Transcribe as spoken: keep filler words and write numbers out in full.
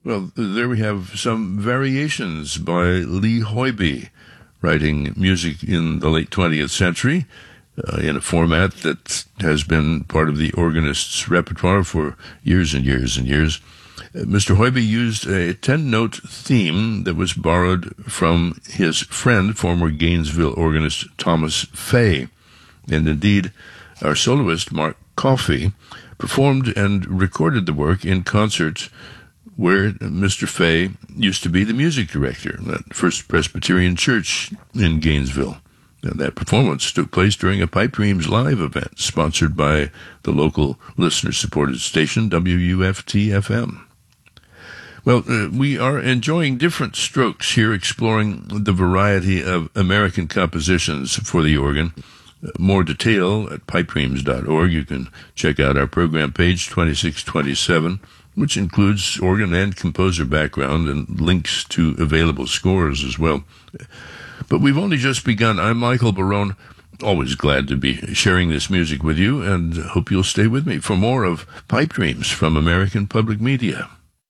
Well, there we have some variations by Lee Hoybe, writing music in the late twentieth century uh, in a format that has been part of the organist's repertoire for years and years and years. Uh, Mister Hoybe used a ten-note theme that was borrowed from his friend, former Gainesville organist Thomas Fay. And indeed, our soloist, Mark Coffey, performed and recorded the work in concert where Mister Fay used to be the music director at First Presbyterian Church in Gainesville. Now, that performance took place during a Pipe Dreams live event sponsored by the local listener-supported station W U F T F M. Well, uh, we are enjoying different strokes here, exploring the variety of American compositions for the organ. Uh, more detail at pipe dreams dot org. You can check out our program page twenty-six twenty-seven, which includes organ and composer background and links to available scores as well. But we've only just begun. I'm Michael Barone, always glad to be sharing this music with you, and hope you'll stay with me for more of Pipe Dreams from American Public Media.